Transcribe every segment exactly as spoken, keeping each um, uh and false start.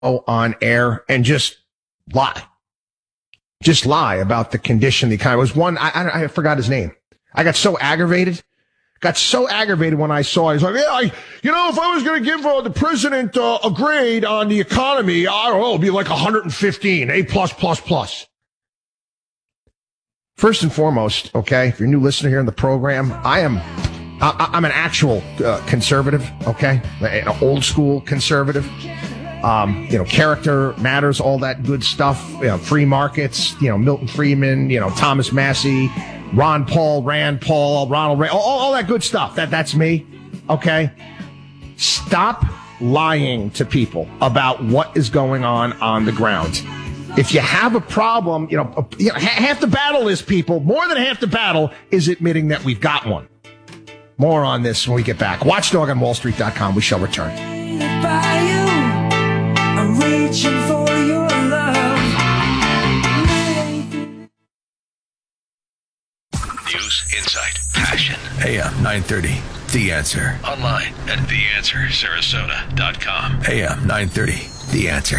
on air and just lie. Just lie about the condition of the economy. It was one, I, I, I forgot his name. I got so aggravated. Got so aggravated when I saw it. He's like, yeah, I, you know, if I was going to give uh, the president uh, a grade on the economy, I don't know, it'd be like one hundred fifteen, A plus, plus, plus. First and foremost, okay, if you're a new listener here in the program, I am, I, I'm an actual uh, conservative, okay, an old school conservative. Um, you know, character matters, all that good stuff. You know, free markets. You know, Milton Friedman. You know, Thomas Massey. Ron Paul, Rand Paul, Ronald Reagan, all, all that good stuff. That that's me. Okay. Stop lying to people about what is going on on the ground. If you have a problem, you know, you know, half the battle is people. More than half the battle is admitting that we've got one. More on this when we get back. Watchdog on Wall Street dot com. We shall return. I'm reaching for your love. News, insight, passion. A M nine thirty, The Answer. Online at the answer sarasota dot com. A M nine thirty, The Answer.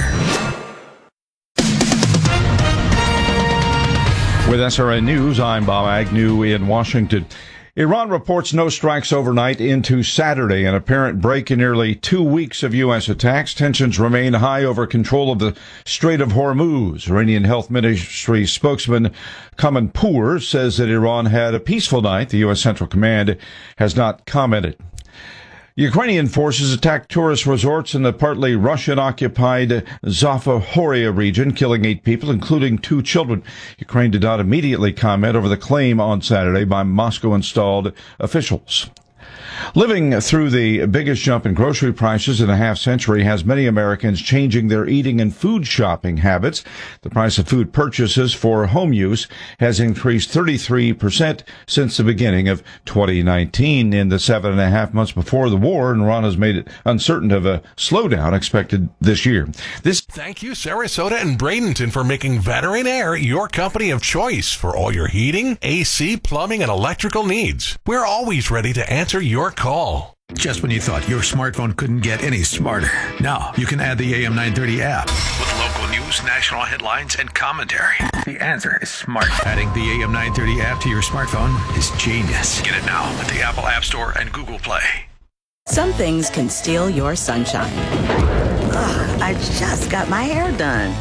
With S R N News, I'm Bob Agnew in Washington. Iran reports no strikes overnight into Saturday, an apparent break in nearly two weeks of U S attacks. Tensions remain high over control of the Strait of Hormuz. Iranian Health Ministry spokesman Kamanpour says that Iran had a peaceful night. The U S Central Command has not commented. Ukrainian forces attacked tourist resorts in the partly Russian-occupied Zaporizhzhia region, killing eight people, including two children. Ukraine did not immediately comment over the claim on Saturday by Moscow-installed officials. Living through the biggest jump in grocery prices in a half century has many Americans changing their eating and food shopping habits. The price of food purchases for home use has increased thirty-three percent since the beginning of twenty nineteen. In the seven and a half months before the war, Iran has made it uncertain of a slowdown expected this year. This Thank you, Sarasota and Bradenton, for making Veteran Air your company of choice for all your heating, A C, plumbing, and electrical needs. We're always ready to answer your call. Just when you thought your smartphone couldn't get any smarter, now you can add the A M nine thirty app with local news, national headlines, and commentary. The Answer is smart. Adding the A M nine thirty app to your smartphone is genius. Get it now at the Apple App Store and Google Play. Some things can steal your sunshine. Ugh, I just got my hair done.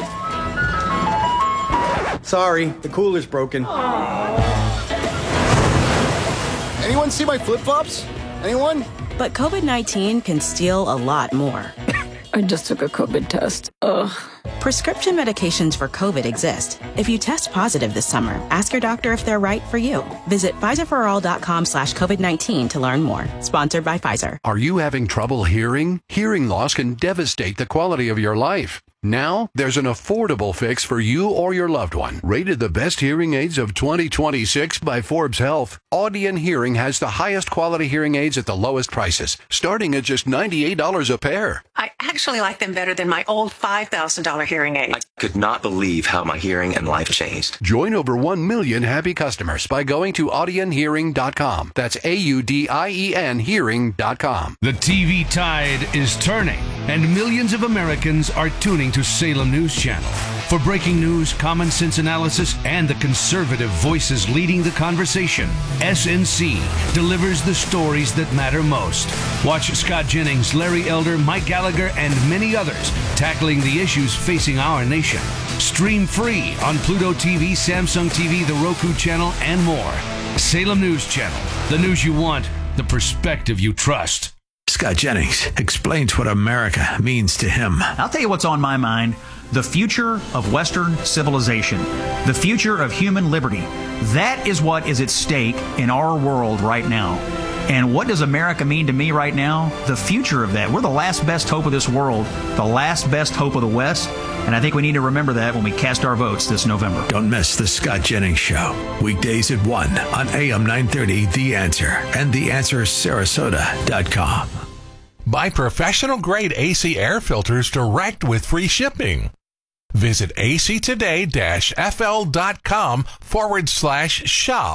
Sorry, the cooler's broken. Anyone see my flip-flops? Anyone? But COVID nineteen can steal a lot more. I just took a COVID test. Ugh. Prescription medications for COVID exist. If you test positive this summer, ask your doctor if they're right for you. Visit Pfizer for all dot com slash COVID nineteen to learn more. Sponsored by Pfizer. Are you having trouble hearing? Hearing loss can devastate the quality of your life. Now, there's an affordable fix for you or your loved one. Rated the best hearing aids of twenty twenty-six by Forbes Health, Audion Hearing has the highest quality hearing aids at the lowest prices, starting at just ninety-eight dollars a pair. I actually like them better than my old five thousand dollars hearing aid. I could not believe how my hearing and life changed. Join over one million happy customers by going to audion hearing dot com. That's A U D I E N hearing dot com. The T V tide is turning, and millions of Americans are tuning to Salem News Channel for breaking news, common sense analysis, and the conservative voices leading the conversation. S N C delivers the stories that matter most. Watch Scott Jennings, Larry Elder, Mike Gallagher, and many others tackling the issues facing our nation. Stream free on Pluto T V, Samsung T V, the Roku channel, and more. Salem News Channel, the news you want, the perspective you trust. Scott Jennings explains what America means to him. I'll tell you what's on my mind. The future of Western civilization. The future of human liberty. That is what is at stake in our world right now. And what does America mean to me right now? The future of that. We're the last best hope of this world. The last best hope of the West. And I think we need to remember that when we cast our votes this November. Don't miss the Scott Jennings Show. Weekdays at one on A M nine thirty, The Answer, and the answer sarasota dot com. Buy professional-grade A C air filters direct with free shipping. Visit actoday-fl.com forward slash shop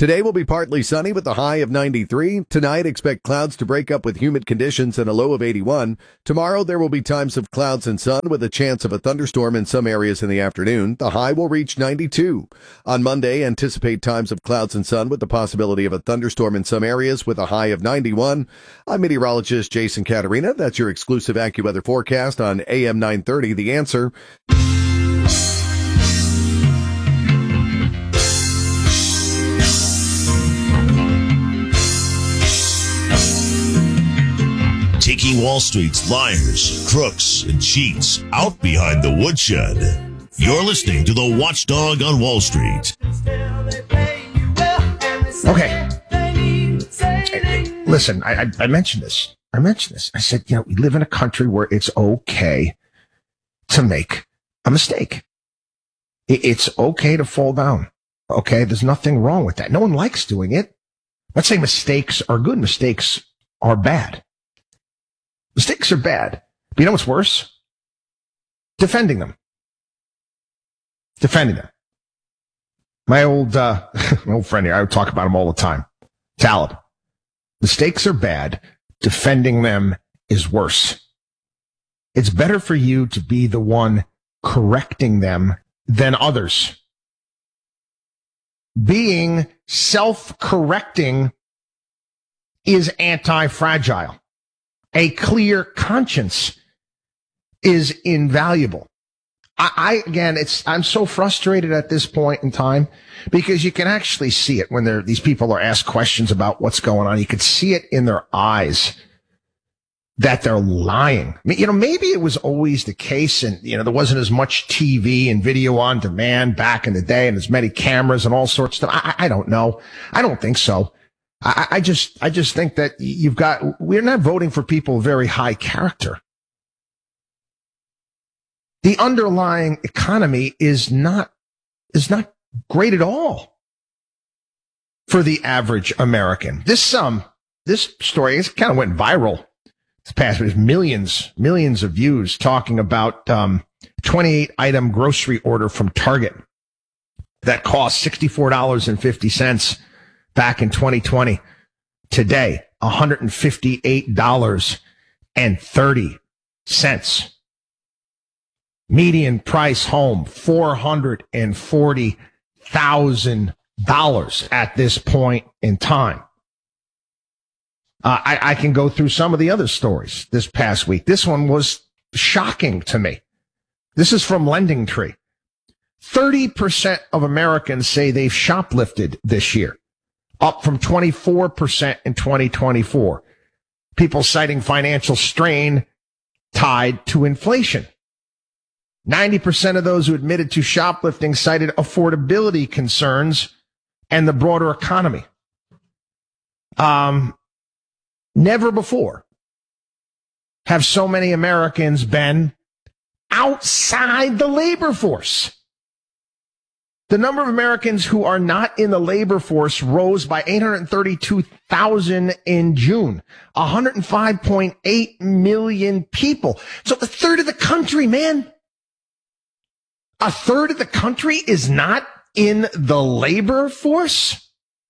Today will be partly sunny with a high of ninety-three. Tonight, expect clouds to break up with humid conditions and a low of eighty-one. Tomorrow, there will be times of clouds and sun with a chance of a thunderstorm in some areas in the afternoon. The high will reach ninety-two. On Monday, anticipate times of clouds and sun with the possibility of a thunderstorm in some areas with a high of ninety-one. I'm meteorologist Jason Caterina. That's your exclusive AccuWeather forecast on A M nine thirty, The Answer. Taking Wall Street's liars, crooks, and cheats out behind the woodshed. You're listening to the Watchdog on Wall Street. Okay. Listen, I, I, I mentioned this. I mentioned this. I said, you know, we live in a country where it's okay to make a mistake. It, it's okay to fall down. Okay. There's nothing wrong with that. No one likes doing it. I'm not saying mistakes are good. Mistakes are bad. Mistakes are bad. But you know what's worse? Defending them. Defending them. My old, uh, my old friend here, I would talk about him all the time. Talib. Mistakes are bad. Defending them is worse. It's better for you to be the one correcting them than others. Being self-correcting is anti-fragile. A clear conscience is invaluable. I, I, again, it's, I'm so frustrated at this point in time because you can actually see it when they're, these people are asked questions about what's going on. You can see it in their eyes that they're lying. I mean, you know, maybe it was always the case and, you know, there wasn't as much T V and video on demand back in the day and as many cameras and all sorts of stuff. I, I don't know. I don't think so. I, I just, I just think that you've got, we're not voting for people of very high character. The underlying economy is not, is not great at all for the average American. This, um, this story is kind of went viral this past, there's millions, millions of views talking about, um, twenty-eight item grocery order from Target that cost sixty-four dollars and fifty cents. Back in twenty twenty, today, one hundred fifty-eight dollars and thirty cents. Median price home, four hundred forty thousand dollars at this point in time. Uh, I, I can go through some of the other stories this past week. This one was shocking to me. This is from LendingTree. thirty percent of Americans say they've shoplifted this year, up from twenty-four percent in twenty twenty-four. People citing financial strain tied to inflation. ninety percent of those who admitted to shoplifting cited affordability concerns and the broader economy. Um, never before have so many Americans been outside the labor force. The number of Americans who are not in the labor force rose by eight hundred thirty-two thousand in June, one hundred five point eight million people. So a third of the country, man, a third of the country is not in the labor force.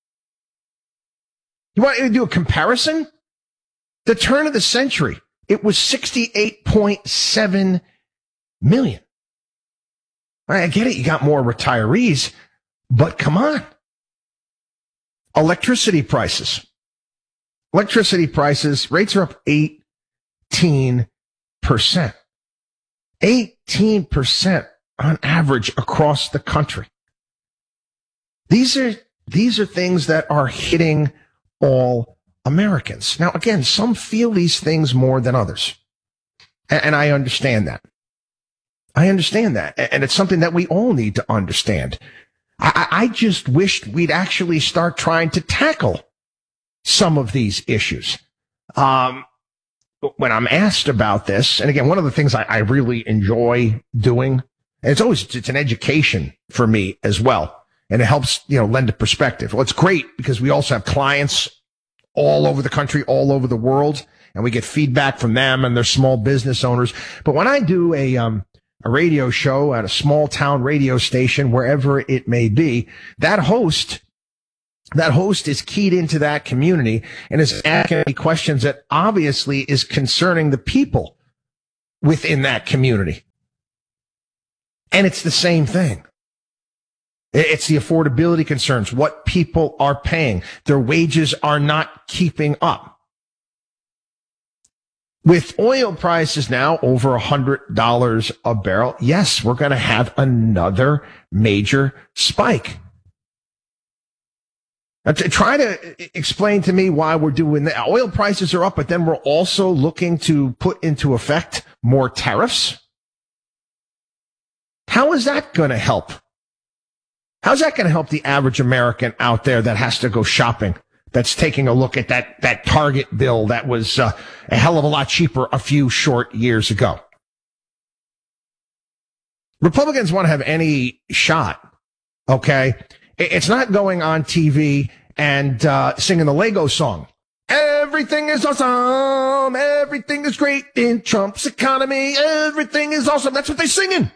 You want to do a comparison? The turn of the century, it was sixty-eight point seven million. All right, I get it. You got more retirees, but come on. Electricity prices. Electricity prices, rates are up eighteen percent. eighteen percent on average across the country. These are, these are things that are hitting all Americans. Now, again, some feel these things more than others. And, and I understand that. I understand that. And it's something that we all need to understand. I, I just wished we'd actually start trying to tackle some of these issues. Um, when I'm asked about this, and again, one of the things I, I really enjoy doing, and it's always, it's an education for me as well. And it helps, you know, lend a perspective. Well, it's great because we also have clients all over the country, all over the world, and we get feedback from them and their small business owners. But when I do a, um, a radio show at a small town radio station, wherever it may be, that host that host is keyed into that community and is asking me questions that obviously is concerning the people within that community. And it's the same thing. It's the affordability concerns, what people are paying. Their wages are not keeping up. With oil prices now over one hundred dollars a barrel, yes, we're going to have another major spike. Now, to try to explain to me why we're doing that. Oil prices are up, but then we're also looking to put into effect more tariffs. How is that going to help? How's that going to help the average American out there that has to go shopping, that's taking a look at that, that Target bill that was uh, a hell of a lot cheaper a few short years ago? Republicans want to have any shot, okay? It's not going on T V and uh, singing the Lego song. Everything is awesome. Everything is great in Trump's economy. Everything is awesome. That's what they're singing.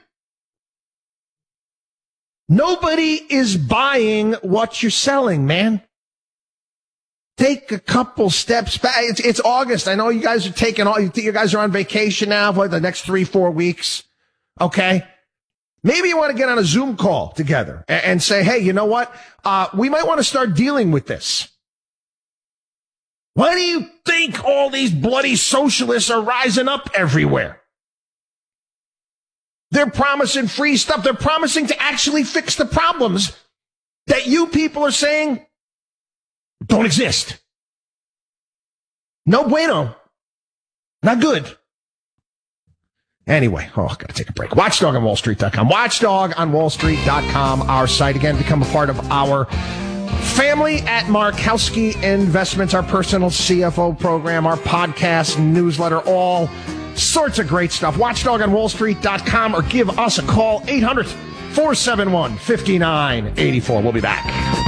Nobody is buying what you're selling, man. Take a couple steps back. It's, it's August. I know you guys are taking all, you think you guys are on vacation now for the next three, four weeks. Okay. Maybe you want to get on a Zoom call together and, and say, hey, you know what? Uh, we might want to start dealing with this. Why do you think all these bloody socialists are rising up everywhere? They're promising free stuff. They're promising to actually fix the problems that you people are saying don't exist. No bueno. Not good. Anyway, oh, got to take a break. Watchdog on Wall Street dot com. Watchdog on Wall Street dot com, our site. Again, become a part of our family at Markowski Investments, our personal C F O program, our podcast, newsletter, all sorts of great stuff. Watchdog on Wall Street dot com or give us a call, eight hundred, four seven one, five nine eight four. We'll be back.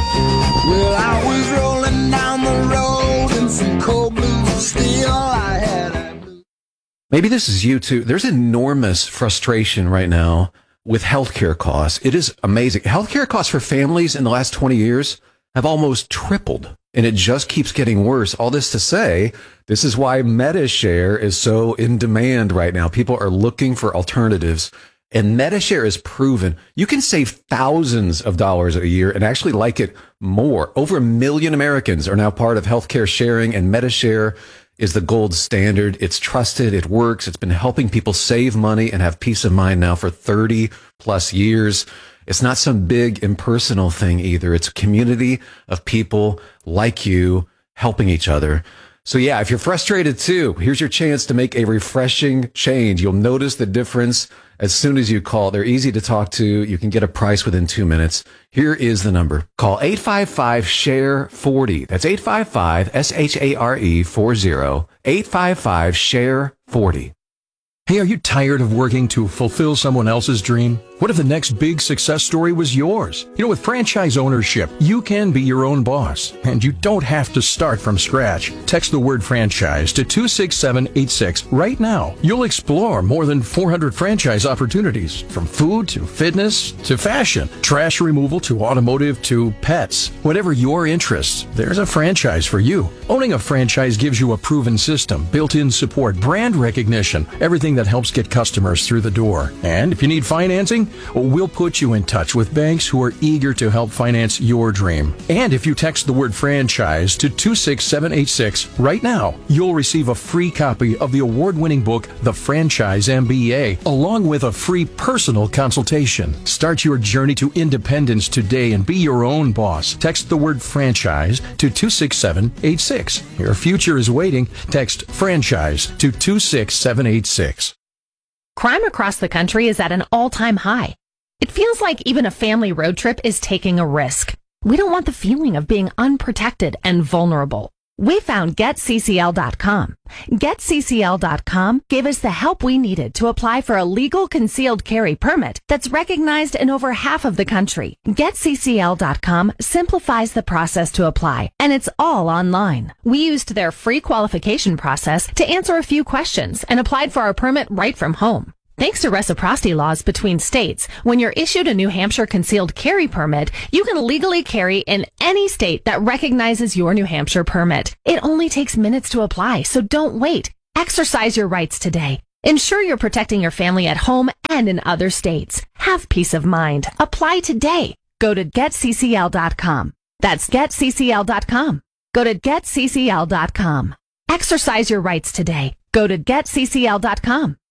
Well, I was rolling down the road in some cold blue steel. I had a... Maybe this is you too. There's enormous frustration right now with healthcare costs. It is amazing. Healthcare costs for families in the last twenty years have almost tripled, and it just keeps getting worse. All this to say, this is why MediShare is so in demand right now. People are looking for alternatives, and MediShare is proven you can save thousands of dollars a year and actually like it more. Over a million Americans are now part of healthcare sharing, and MediShare is the gold standard. It's trusted. It works. It's been helping people save money and have peace of mind now for thirty plus years. It's not some big impersonal thing either. It's a community of people like you helping each other. So yeah, if you're frustrated too, here's your chance to make a refreshing change. You'll notice the difference as soon as you call. They're easy to talk to. You can get a price within two minutes. Here is the number. Call eight five five, S H A R E, forty. That's eight five five, S H A R E, forty. eight five five, S H A R E, forty. Hey, are you tired of working to fulfill someone else's dream? What if the next big success story was yours? You know, with franchise ownership, you can be your own boss, and you don't have to start from scratch. Text the word franchise to two six seven eight six right now. You'll explore more than four hundred franchise opportunities, from food to fitness to fashion, trash removal to automotive to pets. Whatever your interests, there's a franchise for you. Owning a franchise gives you a proven system, built-in support, brand recognition, everything that helps get customers through the door. And if you need financing, we'll put you in touch with banks who are eager to help finance your dream. And if you text the word franchise to two six seven eight six right now, you'll receive a free copy of the award-winning book, The Franchise M B A, along with a free personal consultation. Start your journey to independence today and be your own boss. Text the word franchise to two six seven eight six. Your future is waiting. Text franchise to two six seven eight six. Crime across the country is at an all-time high. It feels like even a family road trip is taking a risk. We don't want the feeling of being unprotected and vulnerable. We found Get C C L dot com. Get C C L dot com gave us the help we needed to apply for a legal concealed carry permit that's recognized in over half of the country. Get C C L dot com simplifies the process to apply, and it's all online. We used their free qualification process to answer a few questions and applied for our permit right from home. Thanks to reciprocity laws between states, when you're issued a New Hampshire concealed carry permit, you can legally carry in any state that recognizes your New Hampshire permit. It only takes minutes to apply, so don't wait. Exercise your rights today. Ensure you're protecting your family at home and in other states. Have peace of mind. Apply today. Go to get c c l dot com. That's get c c l dot com. Go to get c c l dot com. Exercise your rights today. Go to get c c l dot com.